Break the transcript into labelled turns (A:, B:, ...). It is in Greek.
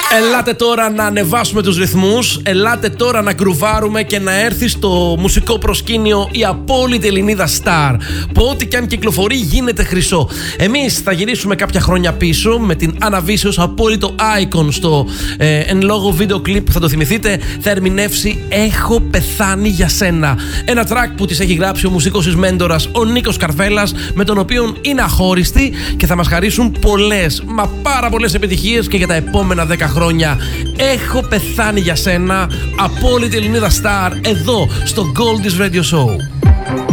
A: Ελάτε τώρα να ανεβάσουμε τους ρυθμούς, ελάτε τώρα να γκρουβάρουμε και να έρθει στο μουσικό προσκήνιο η απόλυτη Ελληνίδα Star, που ό,τι κι αν κυκλοφορεί γίνεται χρυσό. Εμείς θα γυρίσουμε κάποια χρόνια πίσω με την Anna Vicious, απόλυτο icon στο εν λόγω βίντεο κλιπ που θα το θυμηθείτε, θα ερμηνεύσει «Έχω πεθάνει για σένα». Ένα track που της έχει γράψει ο μουσικός της μέντορας, ο Νίκος Καρβέλας, με τον οποίο είναι αχώριστη και θα μας χαρίσουν πολλές, μα πάρα πολλές επιτυχίες και για τα επόμενα 10 χρόνια. Έχω πεθάνει για σένα, απόλυτη Ελληνίδα Star, εδώ στο Goldie's Radio Show.